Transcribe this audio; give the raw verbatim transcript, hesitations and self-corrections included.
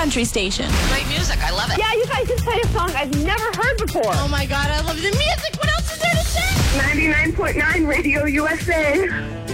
country station. Great music. I love it. Yeah, you guys just played a song I've never heard before. Oh my God, I love the music. What else is there to say? ninety-nine point nine Radio U S A.